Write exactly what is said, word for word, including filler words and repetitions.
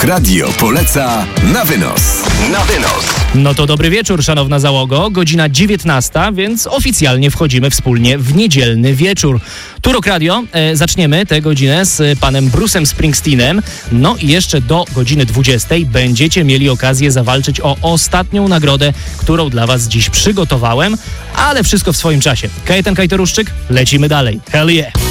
Tok Radio poleca na wynos. Na wynos. No to dobry wieczór, szanowna załogo. Godzina dziewiętnasta, więc oficjalnie wchodzimy wspólnie w niedzielny wieczór. Tu Tok Radio. E, zaczniemy tę godzinę z panem Bruce'em Springsteenem. No i jeszcze do godziny dwudziestej będziecie mieli okazję zawalczyć o ostatnią nagrodę, którą dla was dziś przygotowałem, ale wszystko w swoim czasie. Kajetan Kajtoruszczyk, lecimy dalej. Hell yeah!